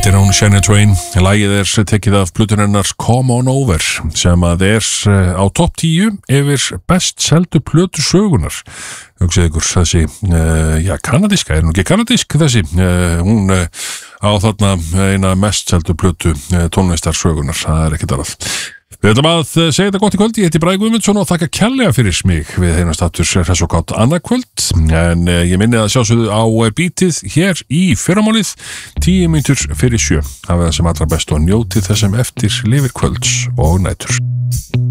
Þetta hún Shania Twain. Lagið tekið af plötunni hennar Come On Over sem að á topp 10 yfir best seldu plötu sögunar. Hugsið ykkur þessi, kanadíska, hún ekki kanadísk þessi, hún á þarna eina mest seldu plötu tónlistar sögunar, það ekkert annað. Við ætlum að segja þetta gott í kvöld, ég heiti Bragi Guðmundsson og þakka kærlega fyrir mig við heimast aftur hress og gátt annað kvöld, en ég minni að sjálfsögðu á bítið hér í fyrramálið 10 mínútur fyrir 7. Hafið það sem allra best og njótið þessum eftir lifir kvölds og nætur.